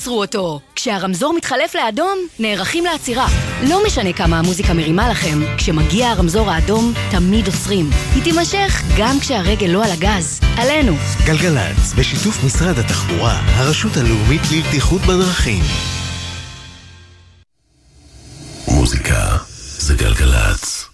תעצרו אותו. כשהרמזור מתחלף לאדום, נערכים לעצירה. לא משנה כמה המוזיקה מרימה לכם, כשמגיע הרמזור האדום, תמיד עוצרים. היא תימשך גם כשהרגל לא על הגז. עלינו. גלגלצ, בשיתוף משרד התחבורה, הרשות הלאומית לבטיחות בדרכים. מוזיקה זה גלגלצ.